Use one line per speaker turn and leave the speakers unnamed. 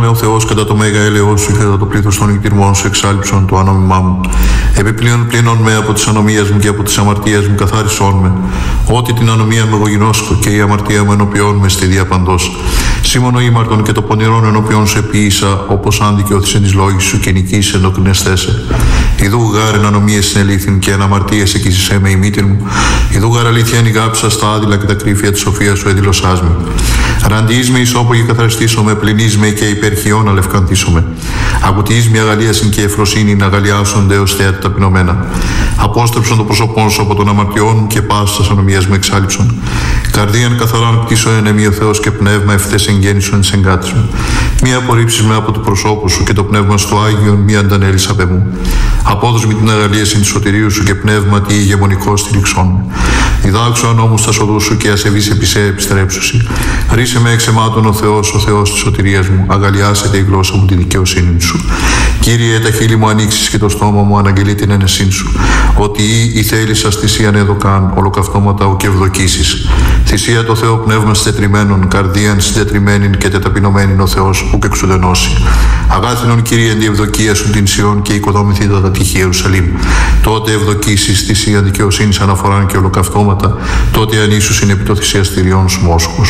με ο Θεός κατά το μέγα έλεος σου και κατά το πλήθος των νυχτηρμών σου εξάλειψον το ανόμημά μου. Επιπλέον πλύνον με από τις ανομίες μου και από τις αμαρτίες μου καθάρισόν με. Ότι την ανομία μου εγώ γινώσκω και η αμαρτία μου ενωπιών με στη διαπαντός. Σήμωνο ήμαρτον και το πονηρόν ενωπιών σου επίησα, όπως αν δικαιώθησεν εις λόγης σου και νικήσει ενδοκρινεστέσαι. Ιδού γάρεν ανομίες συνελήθην και εν αμαρτίες εκείσισέ με η μήτηρ μου. Ιδού γάρ αλήθεια ενηγάψα στα άδειλα και τα κρύφια της σοφίας σου εδηλωσάς με. Ραντιείς με ισόπο και καθαριστήσω με, πληνείς με και υπερχιών αλευκανθήσω με. Ακουτιείς με αγαλίασιν και εφροσύνη να αγαλιάσονται ως θέατα ταπεινωμένα. Απόστρεψον το πρόσωπόν σου από τον αμαρτιών μου και πάσας ανομίας μου εξάλειψον. Καρδίαν καθαράν κτίσω ενεμή ο Θεός και πνεύμα ευθές εγγέννησον εις εγκάτης μου. Μη απορρίψεις με από το προσώπου σου και το πνεύμα στο Άγιον μη αντανέλεις απ' εμού. Απόδος με την αγαλίαση του σωτηρίου σου και πνεύμα τι ηγεμονικό στηριξόν με. Διδάξω νόμους στα σοδούς σου και ασεβείς επί σε επιστρέψουσι. Ρίσε με εξαιμάτων ο Θεός της σωτηρίας μου. Αγαλιάσετε η γλώσσα μου τη δικαιοσύνη σου. Κύριε, τα χείλη μου ανοίξεις και το στόμα μου αναγγελεί την ένεσήν σου. Ότι η θέλησας θυσίαν εδωκάν, ολοκαυτώματα ου και ευδοκίσεις. Θυσία το Θεό πνεύμα συντετριμένων, καρδίαν συντετριμένην και τεταπεινωμένην ο Θεός ου και εξουδενώσει. Αγάθινον Κύριε, εν ευδοκία σου την Σιών και οικοδόμηθη τα τυχή Ιερουσαλήμ. Τότε ευδοκίσεις θυσίαν δικαιοσύνης αναφοράν και ολοκαυτώματα, τότε ανήσουσιν επί το θυσιαστηριών σου μόσχος.